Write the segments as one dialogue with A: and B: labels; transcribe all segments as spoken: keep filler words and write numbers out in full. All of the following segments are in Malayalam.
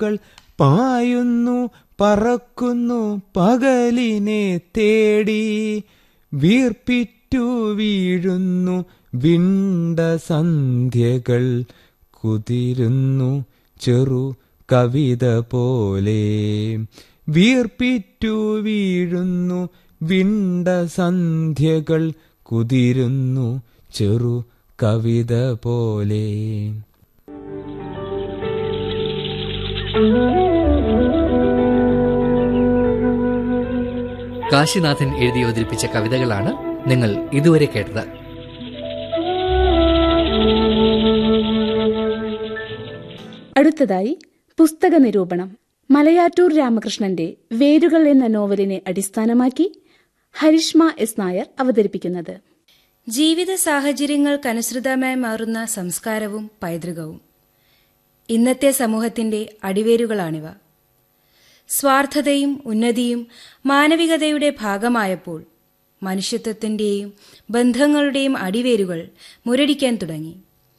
A: പൂക്കൾ പായുന്നു പറക്കുന്നു പകലിനെ തേടി. വീർപ്പിറ്റു വീഴുന്നു വിണ്ട സന്ധ്യകൾ, കുതിരുന്നു ചെറു കവിത പോലെ. വീർപ്പിറ്റു വീഴുന്നു വിണ്ട സന്ധ്യകൾ, കുതിരുന്നു ചെറു കവിത പോലെ.
B: കാശിനാഥൻ എഴുതി അവതരിപ്പിച്ച കവിതകളാണ് നിങ്ങൾ ഇതുവരെ കേട്ടത്.
C: അടുത്തതായി പുസ്തക നിരൂപണം. മലയാറ്റൂർ രാമകൃഷ്ണന്റെ വേരുകൾ എന്ന നോവലിനെ അടിസ്ഥാനമാക്കി ഹരിഷ്മ എസ് നായർ അവതരിപ്പിക്കുന്നത്.
D: ജീവിത സാഹചര്യങ്ങൾക്കനുസൃതമായി മാറുന്ന സംസ്കാരവും പൈതൃകവും ഇന്നത്തെ സമൂഹത്തിന്റെ അടിവേരുകളാണിവ. സ്വാർത്ഥതയും ഉന്നതിയും മാനവികതയുടെ ഭാഗമായപ്പോൾ മനുഷ്യത്വത്തിന്റെയും ബന്ധങ്ങളുടെയും അടിവേരുകൾ മുരടിക്കാൻ തുടങ്ങി.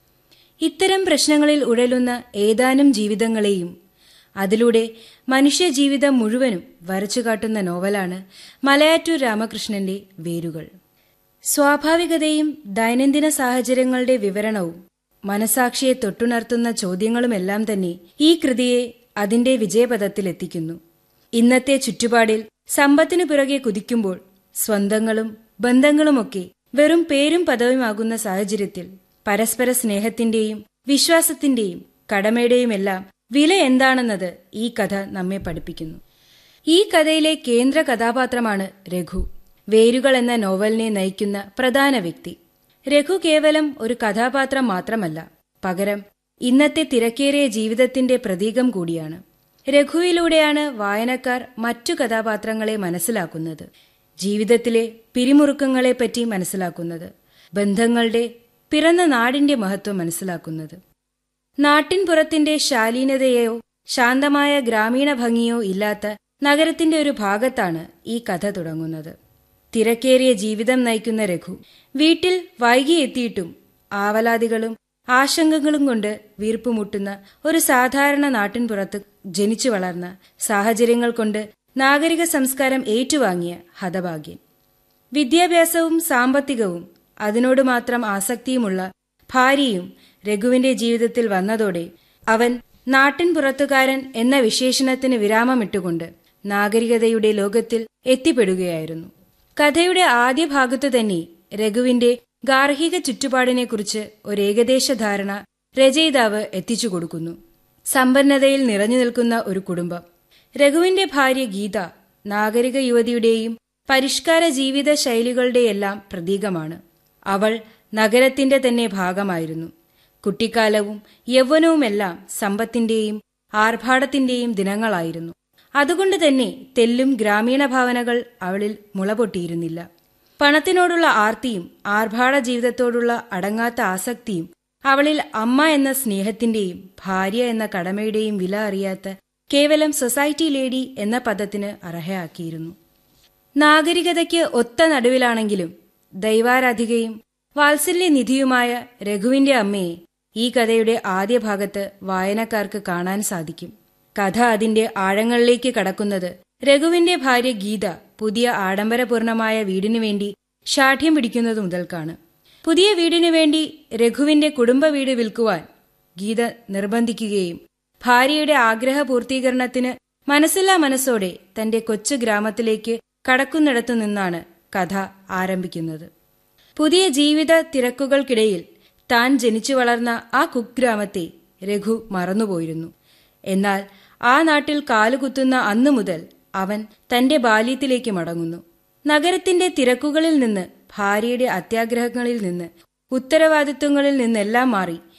D: ഇത്തരം പ്രശ്നങ്ങളിൽ ഉഴലുന്ന ഏതാനും ജീവിതങ്ങളെയും അതിലൂടെ മനുഷ്യജീവിതം മുഴുവനും വരച്ചുകാട്ടുന്ന നോവലാണ് മലയാറ്റൂർ രാമകൃഷ്ണന്റെ വേരുകൾ. സ്വാഭാവികതയും ദൈനംദിന സാഹചര്യങ്ങളുടെ വിവരണവും മനസാക്ഷിയെ തൊട്ടുണർത്തുന്ന ചോദ്യങ്ങളുമെല്ലാം തന്നെ ഈ കൃതിയെ അതിന്റെ വിജയപഥത്തിലെത്തിക്കുന്നു. ഇന്നത്തെ ചുറ്റുപാടിൽ സമ്പത്തിനു പിറകെ കുതിക്കുമ്പോൾ സ്വന്തങ്ങളും ബന്ധങ്ങളുമൊക്കെ വെറും പേരും പദവുമാകുന്ന സാഹചര്യത്തിൽ പരസ്പര സ്നേഹത്തിന്റെയും വിശ്വാസത്തിന്റെയും കടമയുടെയുമെല്ലാം വില എന്താണെന്നത് ഈ കഥ നമ്മെ പഠിപ്പിക്കുന്നു. ഈ കഥയിലെ കേന്ദ്ര കഥാപാത്രമാണ് രഘു, വേരുകൾ എന്ന നോവലിനെ നയിക്കുന്ന പ്രധാന വ്യക്തി. രഘു കേവലം ഒരു കഥാപാത്രം മാത്രമല്ല, പകരം ഇന്നത്തെ തിരക്കേറിയ ജീവിതത്തിന്റെ പ്രതീകം കൂടിയാണ്. രഘുവിലൂടെയാണ് വായനക്കാർ മറ്റു കഥാപാത്രങ്ങളെ മനസ്സിലാക്കുന്നത്, ജീവിതത്തിലെ പിരിമുറുക്കങ്ങളെപ്പറ്റി മനസ്സിലാക്കുന്നത്, ബന്ധങ്ങളുടെ പിറന്ന നാടിന്റെ മഹത്വം മനസ്സിലാക്കുന്നത്. നാട്ടിൻപുറത്തിന്റെ ശാലീനതയോ ശാന്തമായ ഗ്രാമീണ ഭംഗിയോ ഇല്ലാത്ത നഗരത്തിന്റെ ഒരു ഭാഗത്താണ് ഈ കഥ തുടങ്ങുന്നത്. തിരക്കേറിയ ജീവിതം നയിക്കുന്ന രഘു വീട്ടിൽ വൈകിയെത്തിയിട്ടും ആവലാതികളും ആശങ്കകളും കൊണ്ട് വീർപ്പുമുട്ടുന്ന ഒരു സാധാരണ നാട്ടിൻപുറത്ത് ജനിച്ചു വളർന്ന, സാഹചര്യങ്ങൾ കൊണ്ട് നാഗരിക സംസ്കാരം ഏറ്റുവാങ്ങിയ ഹതഭാഗ്യൻ. വിദ്യാഭ്യാസവും സാമ്പത്തികവും അതിനോട് മാത്രം ആസക്തിയുമുള്ള ഭാര്യയും രഘുവിന്റെ ജീവിതത്തിൽ വന്നതോടെ അവൻ നാട്ടിൻപുറത്തുകാരൻ എന്ന വിശേഷണത്തിന് വിരാമമിട്ടുകൊണ്ട് നാഗരികതയുടെ ലോകത്തിൽ എത്തിപ്പെടുകയായിരുന്നു. കഥയുടെ ആദ്യ ഭാഗത്തു തന്നെ രഘുവിന്റെ ഗാർഹിക ചുറ്റുപാടിനെക്കുറിച്ച് ഒരു ഏകദേശ ധാരണ രചയിതാവ് എത്തിച്ചു കൊടുക്കുന്നു. സമ്പന്നതയിൽ നിറഞ്ഞു നിൽക്കുന്ന ഒരു കുടുംബം. രഘുവിന്റെ ഭാര്യ ഗീത നാഗരിക യുവതിയുടെയും പരിഷ്കാര ജീവിത ശൈലികളുടെയെല്ലാം പ്രതീകമാണ്. അവൾ നഗരത്തിന്റെ തന്നെ ഭാഗമായിരുന്നു. കുട്ടിക്കാലവും യൗവനവുമെല്ലാം സമ്പത്തിന്റെയും ആർഭാടത്തിന്റെയും ദിനങ്ങളായിരുന്നു. അതുകൊണ്ട് തന്നെ തെല്ലും ഗ്രാമീണ ഭാവനകൾ അവളിൽ മുളപൊട്ടിയിരുന്നില്ല. പണത്തിനോടുള്ള ആർത്തിയും ആർഭാട ജീവിതത്തോടുള്ള അടങ്ങാത്ത ആസക്തിയും അവളിൽ അമ്മ എന്ന സ്നേഹത്തിന്റെയും ഭാര്യ എന്ന കടമയുടെയും വില അറിയാത്ത കേവലം സൊസൈറ്റി ലേഡി എന്ന പദത്തിന് അർഹയാക്കിയിരുന്നു. നാഗരികതയ്ക്ക് ഒത്ത നടുവിലാണെങ്കിലും ദൈവാരാധികയും വാത്സല്യനിധിയുമായ രഘുവിന്റെ അമ്മയെ ഈ കഥയുടെ ആദ്യ ഭാഗത്ത് വായനക്കാർക്ക് കാണാൻ സാധിക്കും. കഥ അതിന്റെ ആഴങ്ങളിലേക്ക് കടക്കുന്നത് രഘുവിന്റെ ഭാര്യ ഗീത പുതിയ ആഡംബരപൂർണമായ വീടിനു വേണ്ടി ശാഠ്യം പിടിക്കുന്നത് മുതൽക്കാണ്. പുതിയ വീടിനു വേണ്ടി രഘുവിന്റെ കുടുംബ വീട് വിൽക്കുവാൻ ഗീത നിർബന്ധിക്കുകയും ഭാര്യയുടെ ആഗ്രഹ പൂർത്തീകരണത്തിന് മനസ്സില്ലാ മനസ്സോടെ തന്റെ കൊച്ചു ഗ്രാമത്തിലേക്ക് കടക്കുന്നിടത്തു നിന്നാണ് കഥ ആരംഭിക്കുന്നത്. പുതിയ ജീവിത തിരക്കുകൾക്കിടയിൽ താൻ ജനിച്ചു വളർന്ന ആ കുഗ്രാമത്തെ രഘു മറന്നുപോയിരുന്നു. എന്നാൽ ആ നാട്ടിൽ കാലുകുത്തുന്ന അന്നു മുതൽ അവൻ തന്റെ ബാല്യത്തിലേക്ക് മടങ്ങുന്നു. നഗരത്തിന്റെ തിരക്കുകളിൽ നിന്ന്, ഭാര്യയുടെ അത്യാഗ്രഹങ്ങളിൽ നിന്ന്, ഉത്തരവാദിത്വങ്ങളിൽ നിന്നെല്ലാം മാറി